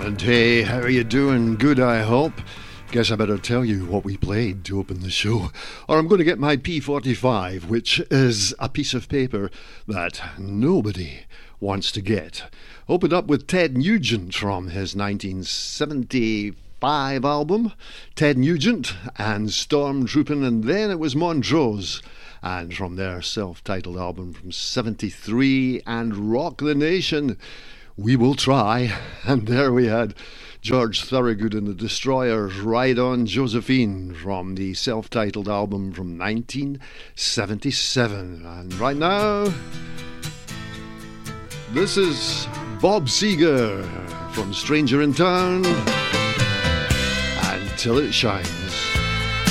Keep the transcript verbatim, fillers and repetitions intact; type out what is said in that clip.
And hey, how are you doing? Good, I hope. Guess I better tell you what we played to open the show, or I'm going to get my P forty-five, which is a piece of paper that nobody wants to get. Opened up with Ted Nugent from his nineteen seventy-five album, Ted Nugent and Stormtroopin', and then it was Montrose, and from their self-titled album from seventy-three, and Rock the Nation, We Will Try. And there we had George Thorogood and the Destroyers, Ride On Josephine, from the self-titled album from nineteen seventy-seven. And right now, this is Bob Seger from Stranger in Town, and Till It Shines.